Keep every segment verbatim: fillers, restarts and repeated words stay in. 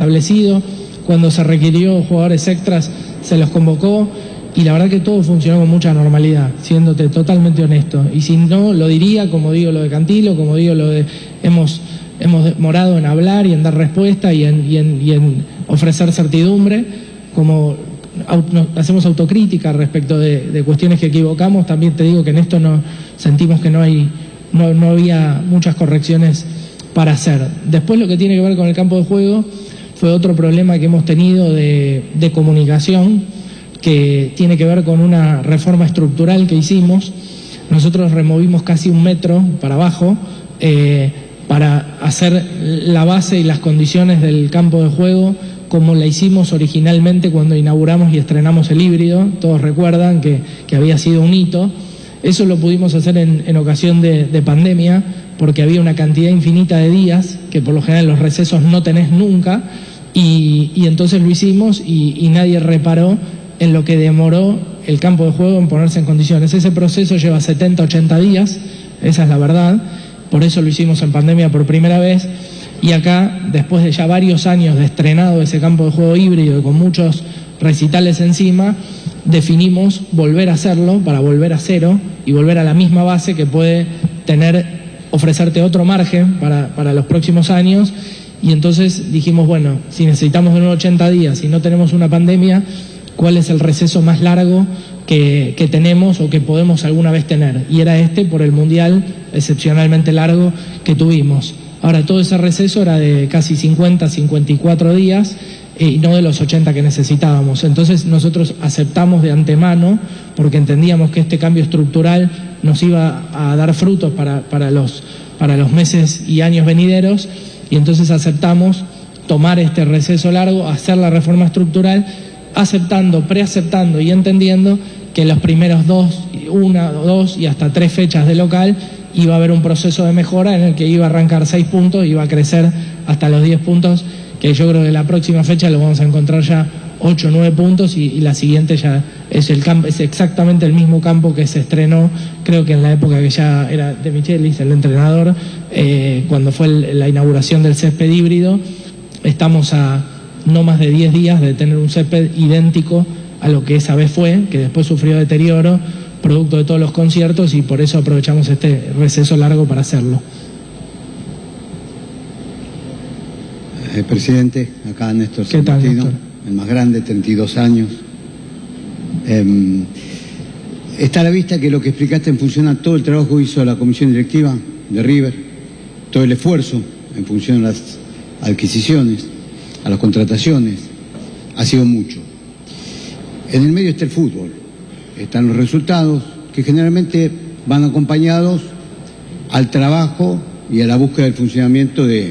establecido. Cuando se requirió jugadores extras, se los convocó. Y la verdad que todo funcionó con mucha normalidad, siéndote totalmente honesto. Y si no, lo diría, como digo lo de Cantilo, como digo lo de... Hemos, hemos demorado en hablar y en dar respuesta y en, y en, y en ofrecer certidumbre, como auto, hacemos autocrítica respecto de, de cuestiones que equivocamos. También te digo que en esto no sentimos que no, hay, no, no había muchas correcciones para hacer. Después, lo que tiene que ver con el campo de juego fue otro problema que hemos tenido de, de comunicación, que tiene que ver con una reforma estructural que hicimos. Nosotros removimos casi un metro para abajo eh, para hacer la base y las condiciones del campo de juego como la hicimos originalmente cuando inauguramos y estrenamos el híbrido. Todos recuerdan que, que había sido un hito. Eso lo pudimos hacer en, en ocasión de, de pandemia, porque había una cantidad infinita de días que por lo general los recesos no tenés nunca, y, y entonces lo hicimos y, y nadie reparó en lo que demoró el campo de juego en ponerse en condiciones. Ese proceso lleva setenta, ochenta días, esa es la verdad, por eso lo hicimos en pandemia por primera vez, y acá, después de ya varios años de estrenado ese campo de juego híbrido y con muchos recitales encima, definimos volver a hacerlo para volver a cero y volver a la misma base que puede tener, ofrecerte otro margen para, para los próximos años. Y entonces dijimos, bueno, si necesitamos de nuevo ochenta días y no tenemos una pandemia, ¿cuál es el receso más largo que, que tenemos o que podemos alguna vez tener? Y era este por el Mundial excepcionalmente largo que tuvimos. Ahora, todo ese receso era de casi cincuenta, cincuenta y cuatro días eh, y no de los ochenta que necesitábamos. Entonces nosotros aceptamos de antemano, porque entendíamos que este cambio estructural nos iba a dar frutos para, para, los, para los meses y años venideros, y entonces aceptamos tomar este receso largo, hacer la reforma estructural, aceptando, preaceptando y entendiendo que los primeros dos, una, dos y hasta tres fechas de local iba a haber un proceso de mejora en el que iba a arrancar seis puntos y iba a crecer hasta los diez puntos, que yo creo que la próxima fecha lo vamos a encontrar ya ocho o nueve puntos, y, y la siguiente ya es el campo, es exactamente el mismo campo que se estrenó, creo que en la época que ya era de Michelis el entrenador, eh, cuando fue el, la inauguración del césped híbrido. Estamos a no más de diez días de tener un césped idéntico a lo que esa vez fue, que después sufrió deterioro, producto de todos los conciertos, y por eso aprovechamos este receso largo para hacerlo. Eh, presidente, acá Néstor ¿Qué tal, Martino, Néstor? El más grande, treinta y dos años. Eh, está a la vista que lo que explicaste en función a todo el trabajo que hizo la comisión directiva de River, todo el esfuerzo en función a las adquisiciones, a las contrataciones, ha sido mucho. En el medio está el fútbol, están los resultados que generalmente van acompañados al trabajo y a la búsqueda del funcionamiento de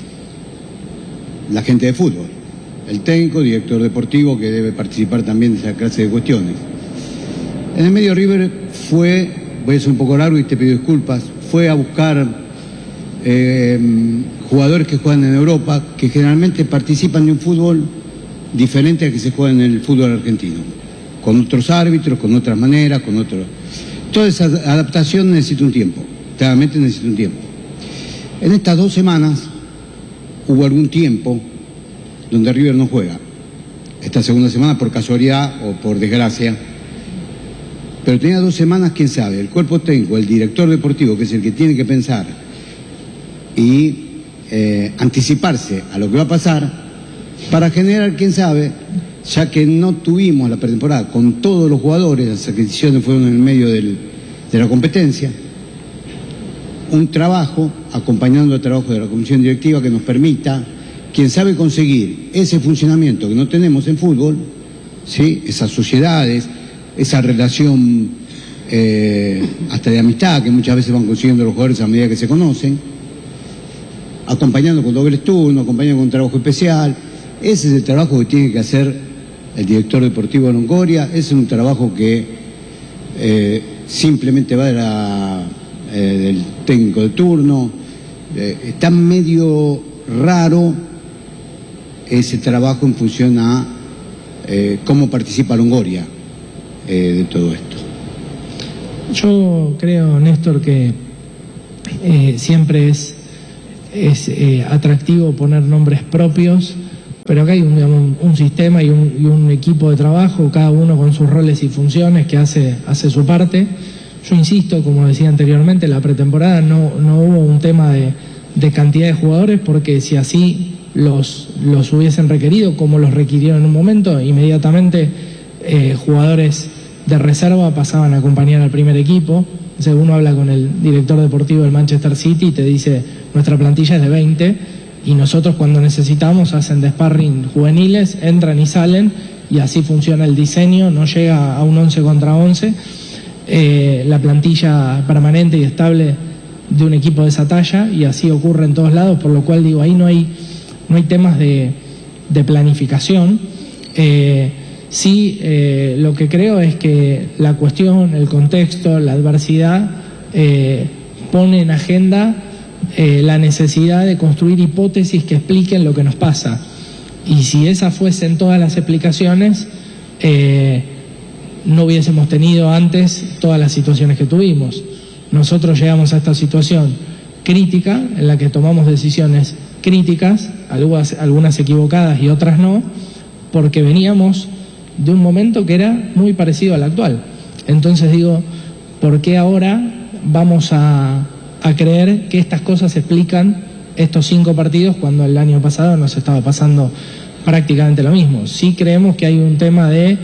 la gente de fútbol, el técnico, director deportivo, que debe participar también de esa clase de cuestiones. En el medio River fue, voy a ser un poco largo y te pido disculpas, fue a buscar eh, jugadores que juegan en Europa, que generalmente participan de un fútbol diferente al que se juega en el fútbol argentino, con otros árbitros, con otras maneras, con otros... Toda esa adaptación necesita un tiempo, claramente necesita un tiempo. En estas dos semanas hubo algún tiempo donde River no juega. Esta segunda semana por casualidad o por desgracia, pero tenía dos semanas, quién sabe, el cuerpo técnico, el director deportivo, que es el que tiene que pensar y eh, anticiparse a lo que va a pasar, para generar, quién sabe, ya que no tuvimos la pretemporada con todos los jugadores, las adquisiciones fueron en el medio del, de la competencia, un trabajo, acompañando el trabajo de la comisión directiva, que nos permita, quién sabe, conseguir ese funcionamiento que no tenemos en fútbol, ¿sí? Esas sociedades, esa relación eh, hasta de amistad que muchas veces van consiguiendo los jugadores a medida que se conocen, acompañando con dobles turnos, acompañando con un trabajo especial. Ese es el trabajo que tiene que hacer el director deportivo de Longoria. Ese es un trabajo que eh, simplemente va de la, eh, del técnico de turno. Eh, está medio raro ese trabajo en función a eh, cómo participa Longoria eh, de todo esto. Yo creo, Néstor, que eh, siempre es, es eh, atractivo poner nombres propios pero acá hay un, digamos, un sistema y un, y un equipo de trabajo, cada uno con sus roles y funciones que hace, hace su parte. Yo insisto, como decía anteriormente, la pretemporada no, no hubo un tema de, de cantidad de jugadores, porque si así los, los hubiesen requerido, como los requirieron en un momento, inmediatamente eh, jugadores de reserva pasaban a acompañar al primer equipo. O sea, uno habla con el director deportivo del Manchester City y te dice, nuestra plantilla es de veinte, y nosotros cuando necesitamos hacen de sparring juveniles, entran y salen, y así funciona el diseño, no llega a un once contra once. Eh, la plantilla permanente y estable de un equipo de esa talla, y así ocurre en todos lados, por lo cual digo, ahí no hay, no hay temas de, de planificación. Eh, sí, eh, lo que creo es que la cuestión, el contexto, la adversidad eh, pone en agenda eh, la necesidad de construir hipótesis que expliquen lo que nos pasa, y si esas fuesen todas las explicaciones, eh, no hubiésemos tenido antes todas las situaciones que tuvimos. Nosotros llegamos a esta situación crítica, en la que tomamos decisiones críticas, algunas, algunas equivocadas y otras no, porque veníamos de un momento que era muy parecido al actual. Entonces digo, ¿por qué ahora vamos a, a creer que estas cosas explican estos cinco partidos cuando el año pasado nos estaba pasando prácticamente lo mismo? Sí creemos que hay un tema de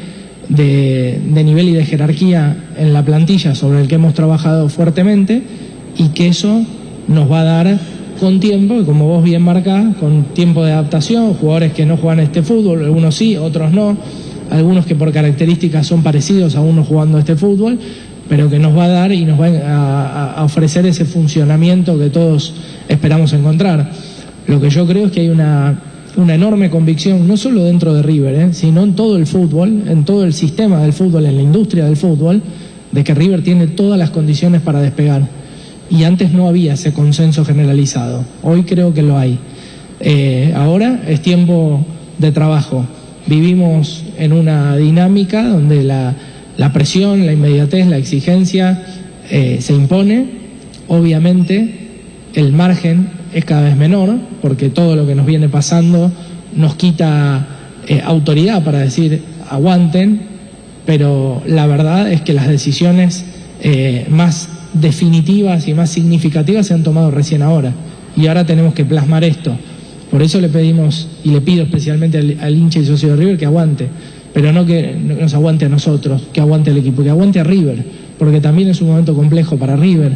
De, de nivel y de jerarquía en la plantilla sobre el que hemos trabajado fuertemente, y que eso nos va a dar con tiempo, y como vos bien marcás, con tiempo de adaptación, jugadores que no juegan este fútbol, algunos sí, otros no, algunos que por características son parecidos a uno jugando este fútbol, pero que nos va a dar y nos va a, a ofrecer ese funcionamiento que todos esperamos encontrar. Lo que yo creo es que hay una una enorme convicción, no solo dentro de River, ¿eh? sino en todo el fútbol, en todo el sistema del fútbol, en la industria del fútbol, de que River tiene todas las condiciones para despegar. Y antes no había ese consenso generalizado. Hoy creo que lo hay. Eh, ahora es tiempo de trabajo. Vivimos en una dinámica donde la, la presión, la inmediatez, la exigencia eh, se impone. Obviamente el margen es cada vez menor, porque todo lo que nos viene pasando nos quita eh, autoridad para decir aguanten, pero la verdad es que las decisiones eh, más definitivas y más significativas se han tomado recién ahora, y ahora tenemos que plasmar esto. Por eso le pedimos, y le pido especialmente al, al hincha y socio de River, que aguante, pero no que nos aguante a nosotros, que aguante al equipo, que aguante a River, porque también es un momento complejo para River,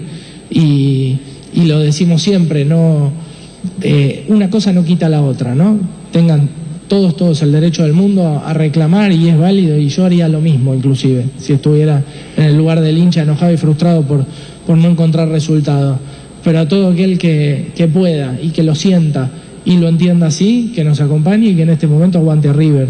y Y lo decimos siempre, no, eh, una cosa no quita la otra, ¿no? Tengan todos, todos el derecho del mundo a, a reclamar, y es válido, y yo haría lo mismo inclusive, si estuviera en el lugar del hincha enojado y frustrado por, por no encontrar resultados. Pero a todo aquel que, que pueda y que lo sienta y lo entienda así, que nos acompañe y que en este momento aguante a River.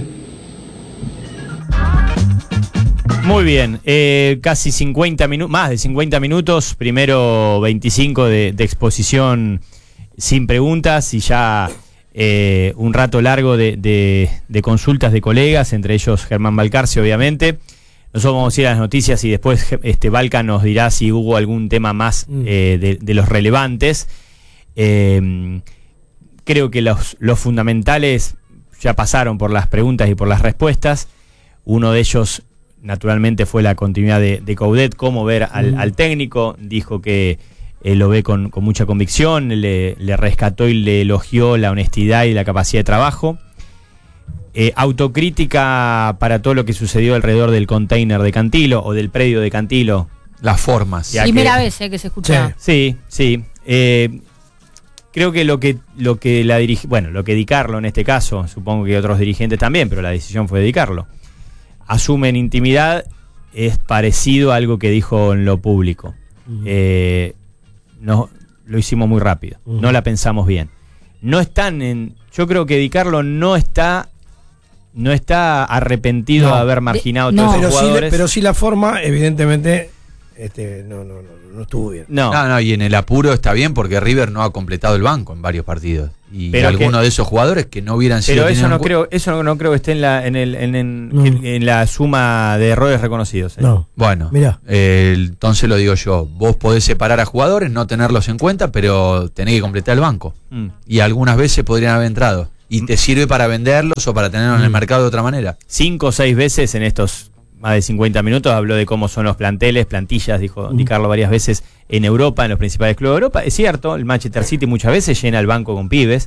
Muy bien, eh, casi cincuenta minutos, más de cincuenta minutos, primero veinticinco de, de exposición sin preguntas, y ya eh, un rato largo de, de, de consultas de colegas, entre ellos Germán Balcarce, obviamente. Nosotros vamos a ir a las noticias y después este Balca nos dirá si hubo algún tema más eh, de, de los relevantes. Eh, creo que los, los fundamentales ya pasaron por las preguntas y por las respuestas. Uno de ellos, naturalmente, fue la continuidad de, de Coudet, cómo ver al, mm. al técnico. Dijo que eh, lo ve con, con mucha convicción, le, le rescató y le elogió la honestidad y la capacidad de trabajo. Eh, autocrítica para todo lo que sucedió alrededor del container de Cantilo, o del predio de Cantilo. Las formas. Primera que, vez eh, que se escucha. Sí, sí. Eh, creo que lo que lo que la dirige, bueno, lo que Di Carlo en este caso, supongo que otros dirigentes también, pero la decisión fue de Di Carlo, asume en intimidad, es parecido a algo que dijo en lo público. Uh-huh. Eh, no, lo hicimos muy rápido, uh-huh. no la pensamos bien. No están en, yo creo que Di Carlo no está, no está arrepentido no. de haber marginado de, todos no. esos pero jugadores. Sí, pero sí la forma, evidentemente, este, no, no, no, no estuvo bien. No. no, no, y en el apuro está bien, porque River no ha completado el banco en varios partidos. Y pero algunos de esos jugadores que no hubieran sido. Pero eso no creo, eso no, no creo que esté en la, en el, en, en, no. en, en la suma de errores reconocidos. ¿eh? No. Bueno, mirá. Eh, entonces lo digo yo. Vos podés separar a jugadores, no tenerlos en cuenta, pero tenés que completar el banco. Mm. Y algunas veces podrían haber entrado. y te sirve para venderlos o para tenerlos en el mercado de otra manera. Cinco o seis veces en estos más de cincuenta minutos habló de cómo son los planteles, plantillas, dijo Di Carlo varias veces en Europa, en los principales clubes de Europa. Es cierto, el Manchester City muchas veces llena el banco con pibes.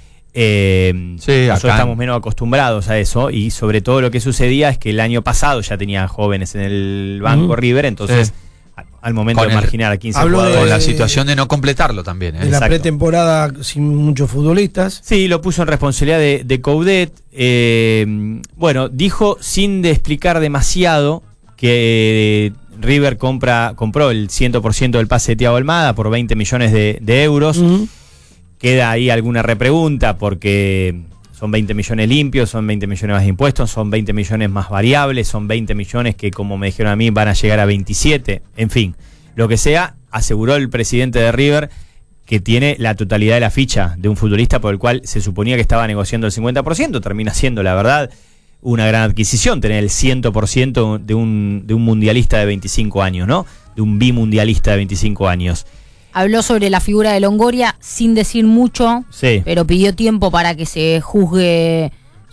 Eh, sí, nosotros estamos menos acostumbrados a eso, y sobre todo lo que sucedía es que el año pasado ya tenía jóvenes en el banco uh-huh. River, entonces sí. al, al momento con de marginar a quince jugadores. Con la situación de no completarlo también. ¿eh? En la pretemporada sin muchos futbolistas. Sí, lo puso en responsabilidad de, de Coudet. Eh, bueno, dijo sin de explicar demasiado que eh, River compra compró el cien por ciento del pase de Thiago Almada por veinte millones de, de euros. Uh-huh. Queda ahí alguna repregunta porque son veinte millones limpios, son veinte millones más de impuestos, son veinte millones más variables, son veinte millones que, como me dijeron a mí, van a llegar a veintisiete. En fin, lo que sea, aseguró el presidente de River que tiene la totalidad de la ficha de un futbolista por el cual se suponía que estaba negociando el cincuenta por ciento. Termina siendo, la verdad, una gran adquisición tener el cien por ciento de un, de un mundialista de veinticinco años, ¿no? De un bimundialista de veinticinco años. Habló sobre la figura de Longoria sin decir mucho, sí. pero pidió tiempo para que se juzgue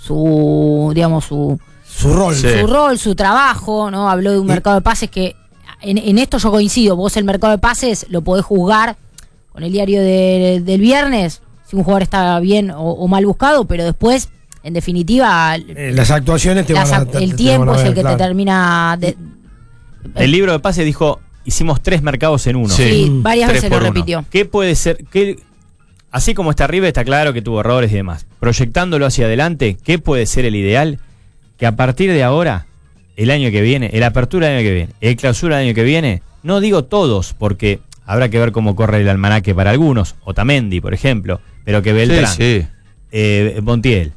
su, digamos, su, su rol, su sí. rol, su trabajo, ¿no? Habló de un mercado de pases que en, en esto yo coincido. Vos el mercado de pases lo podés juzgar con el diario de, del viernes, si un jugador está bien o, o mal buscado, pero después, en definitiva, eh, las actuaciones te las, van a, el te, tiempo te van a ver, es el que claro. te termina de, el, el libro de pases dijo: hicimos tres mercados en uno. Sí, sí varias veces lo repitió. ¿Qué puede ser? ¿Qué, así como está River, está claro que tuvo errores y demás. Proyectándolo hacia adelante, ¿qué puede ser el ideal? Que a partir de ahora, el año que viene, el apertura del año que viene, el clausura del año que viene, no digo todos, porque habrá que ver cómo corre el almanaque para algunos, Otamendi, por ejemplo, pero que Beltrán, sí, sí. Eh, Montiel,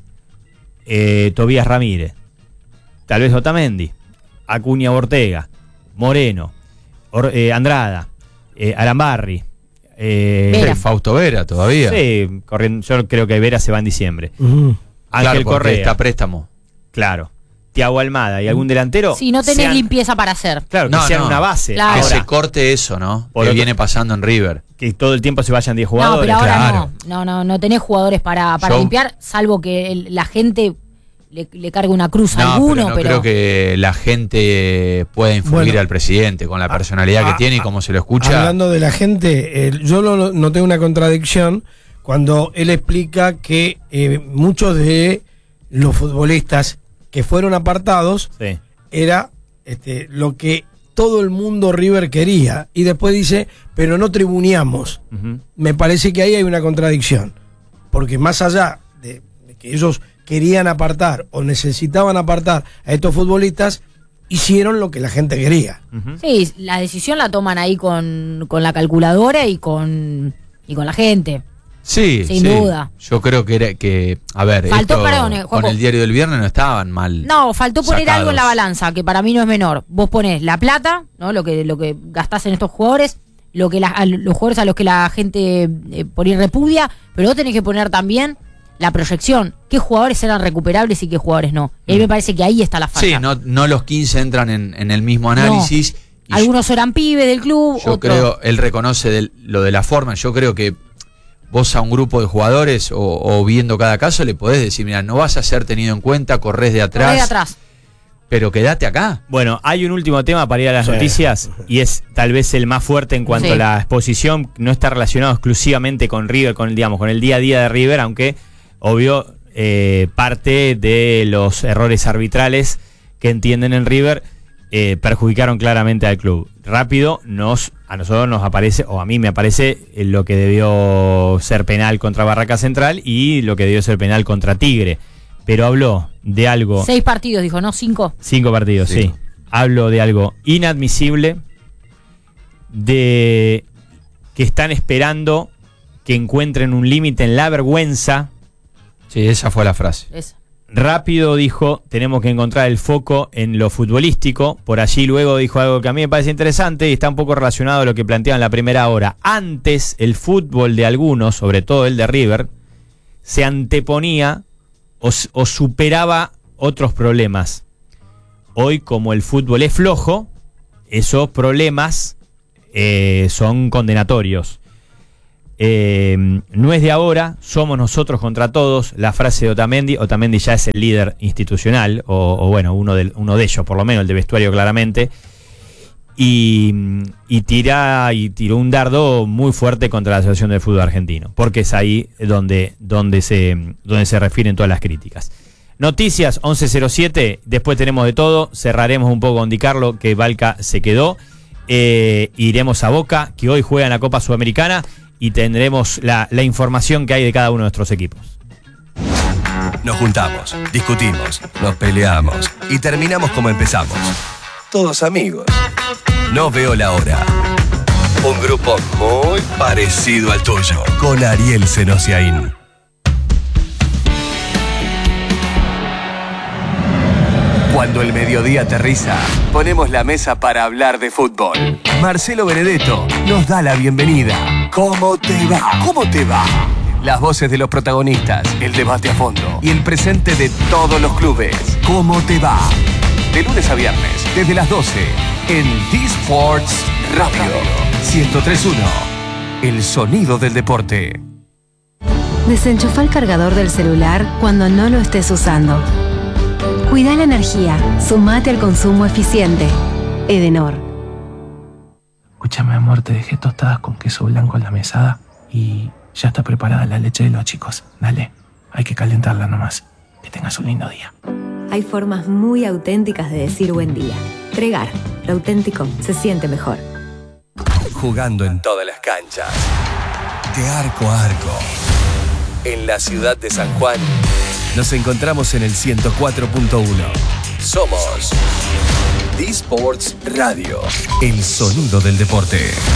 eh, Tobías Ramírez, tal vez Otamendi, Acuña Ortega, Moreno, Or, eh, Andrada, eh, Arambarri, eh, Vera. Fausto Vera todavía. Sí, corriendo, yo creo que Vera se va en diciembre. Uh-huh. Ángel claro, Correa. Está préstamo. Claro. Thiago Almada y algún delantero. Sí, no tenés sean, limpieza para hacer. Claro, que no, sean no. una base. Claro. Que Ahora, se corte eso, ¿no? Por que otro, viene pasando en River. Que todo el tiempo se vayan diez jugadores. No, pero ahora claro. no. No, no, no tenés jugadores para, para Yo, limpiar, salvo que el, la gente le, le cargue una cruz no, a alguno. Pero no pero creo que la gente pueda influir bueno, al presidente con la personalidad a, que tiene y cómo se lo escucha. Hablando de la gente, eh, yo lo, noté una contradicción cuando él explica que eh, muchos de los futbolistas que fueron apartados sí. era este, lo que todo el mundo River quería, y después dice, pero no tribuneamos. Uh-huh. Me parece que ahí hay una contradicción, porque más allá de, de que ellos querían apartar o necesitaban apartar a estos futbolistas, hicieron lo que la gente quería. Uh-huh. Sí, la decisión la toman ahí con, con la calculadora y con, y con la gente. Sí, sin sí. duda. Yo creo que era que, a ver, faltó, esto, perdón, eh, con el diario del viernes no estaban mal. No, faltó poner sacados. algo en la balanza, que para mí no es menor. Vos ponés la plata, ¿no? Lo que, lo que gastás en estos jugadores, lo que la, a los jugadores a los que la gente eh, por ir repudia, pero vos tenés que poner también la proyección. ¿Qué jugadores eran recuperables y qué jugadores no? Y ahí me parece que ahí está la falla. Sí, no, no los quince entran en, en el mismo análisis. No. Algunos yo, eran pibes del club. Yo otro... creo, él reconoce del, lo de la forma. Yo creo que vos a un grupo de jugadores o, o viendo cada caso le podés decir, mira, no vas a ser tenido en cuenta, corres de atrás. Corres de atrás. Pero quédate acá. Bueno, hay un último tema para ir a las sí. noticias, y es tal vez el más fuerte en cuanto sí. a la exposición. No está relacionado exclusivamente con River, con el, digamos, con el día a día de River, aunque, obvio, eh, parte de los errores arbitrales que entienden en River eh, perjudicaron claramente al club. Rápido, nos a nosotros nos aparece, o a mí me aparece, lo que debió ser penal contra Barraca Central y lo que debió ser penal contra Tigre. Pero habló de algo... Seis partidos, dijo, ¿no? Cinco. Cinco partidos, sí. sí. Habló de algo inadmisible, de que están esperando que encuentren un límite en la vergüenza. Sí, esa fue la frase. Esa. Rápido dijo, tenemos que encontrar el foco en lo futbolístico. Por allí luego dijo algo que a mí me parece interesante y está un poco relacionado a lo que planteaba en la primera hora. Antes, el fútbol de algunos, sobre todo el de River, se anteponía o, o superaba otros problemas. Hoy, como el fútbol es flojo, esos problemas eh, son condenatorios. Eh, no es de ahora, somos nosotros contra todos, la frase de Otamendi. Otamendi ya es el líder institucional, o, o bueno, uno de, uno de ellos, por lo menos, el de vestuario claramente. Y, y, tira, y tiró un dardo muy fuerte contra la Asociación del Fútbol Argentino, porque es ahí donde, donde, se, donde se refieren todas las críticas. Noticias once cero siete, después tenemos de todo, cerraremos un poco con Di Carlo, que Valca se quedó. Eh, iremos a Boca, que hoy juega en la Copa Sudamericana, y tendremos la, la información que hay de cada uno de nuestros equipos. Nos juntamos, discutimos, nos peleamos y terminamos como empezamos. Todos amigos. No veo la hora. Un grupo muy parecido al tuyo, con Ariel Senosiaín. Cuando el mediodía aterriza, ponemos la mesa para hablar de fútbol. Marcelo Benedetto nos da la bienvenida. ¿Cómo te va? ¿Cómo te va? Las voces de los protagonistas, el debate a fondo y el presente de todos los clubes. ¿Cómo te va? De lunes a viernes, desde las doce, en D-Sports Radio ciento tres punto uno. El sonido del deporte. Desenchufa el cargador del celular cuando no lo estés usando. Cuida la energía, sumate al consumo eficiente. Edenor. Escúchame, amor, te dejé tostadas con queso blanco en la mesada y ya está preparada la leche de los chicos. Dale, hay que calentarla nomás. Que tengas un lindo día. Hay formas muy auténticas de decir buen día. Tregar, lo auténtico se siente mejor. Jugando en todas las canchas, de arco a arco. En la ciudad de San Juan, nos encontramos en el ciento cuatro punto uno. Somos D-Sports Radio, el sonido del deporte.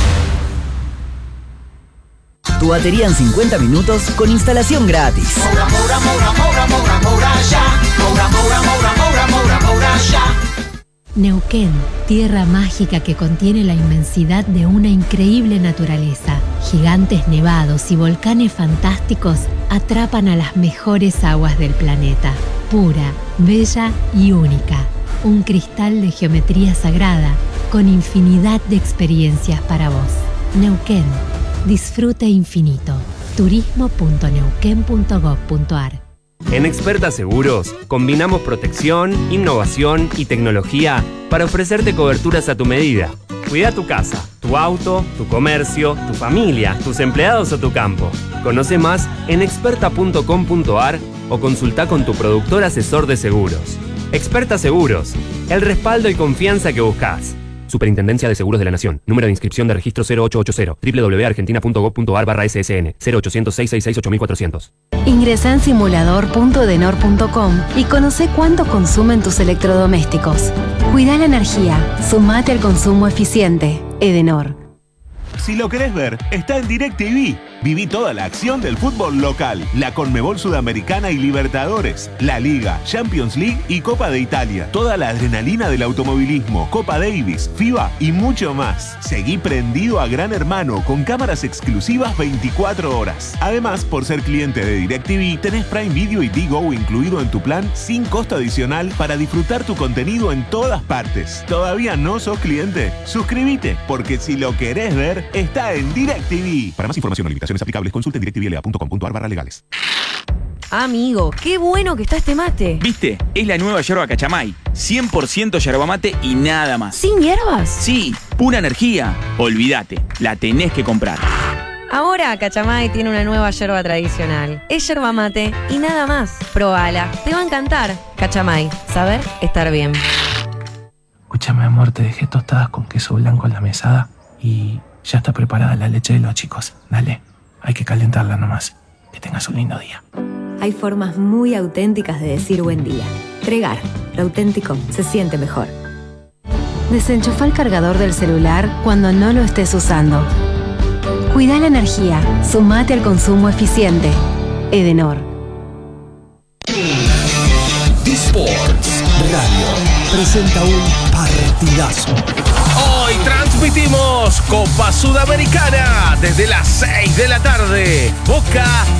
Tu batería en cincuenta minutos con instalación gratis. Moura, Moura, Moura, Moura, Moura, Moura, ya. Moura, Moura, Moura, Moura, Moura, Moura, ya. Neuquén, tierra mágica que contiene la inmensidad de una increíble naturaleza. Gigantes nevados y volcanes fantásticos atrapan a las mejores aguas del planeta. Pura, bella y única. Un cristal de geometría sagrada con infinidad de experiencias para vos. Neuquén, disfrute infinito. turismo punto neuquén punto gob punto ar. En Experta Seguros, combinamos protección, innovación y tecnología para ofrecerte coberturas a tu medida. Cuida tu casa, tu auto, tu comercio, tu familia, tus empleados o tu campo. Conoce más en experta punto com punto ar o consulta con tu productor asesor de seguros. Experta Seguros, el respaldo y confianza que buscas. Superintendencia de Seguros de la Nación. Número de inscripción de registro cero ocho ocho cero. doble u doble u doble u punto argentina punto gob punto ar barra ese ese ene. cero ochocientos, seiscientos sesenta y seis, ocho mil cuatrocientos. Ingresa en simulador punto edenor punto com y conoce cuánto consumen tus electrodomésticos. Cuida la energía, sumate al consumo eficiente. Edenor. Si lo querés ver, está en DirecTV. Viví toda la acción del fútbol local, la Conmebol Sudamericana y Libertadores, la Liga, Champions League y Copa de Italia. Toda la adrenalina del automovilismo, Copa Davis, FIBA y mucho más. Seguí prendido a Gran Hermano con cámaras exclusivas veinticuatro horas. Además, por ser cliente de DirecTV, tenés Prime Video y Digo incluido en tu plan sin costo adicional para disfrutar tu contenido en todas partes. ¿Todavía no sos cliente? Suscríbete, porque si lo querés ver, está en DirecTV. Para más información o limitaciones aplicables, consulte directvla punto com punto ar barra legales. Amigo, qué bueno que está este mate. ¿Viste? Es la nueva yerba Cachamay. cien por ciento yerba mate y nada más. ¿Sin hierbas? Sí, pura energía. Olvídate, la tenés que comprar. Ahora Cachamay tiene una nueva yerba tradicional. Es yerba mate y nada más. Probala, te va a encantar. Cachamay, saber estar bien. Escúchame, amor, te dejé tostadas con queso blanco en la mesada y ya está preparada la leche de los chicos. Dale, hay que calentarla nomás. Que tengas un lindo día. Hay formas muy auténticas de decir buen día. Tregar, lo auténtico se siente mejor. Desenchufa el cargador del celular cuando no lo estés usando. Cuida la energía, sumate al consumo eficiente. Edenor. D-Sports Radio presenta un partidazo. Hoy transmitimos Copa Sudamericana desde las seis de la tarde. Boca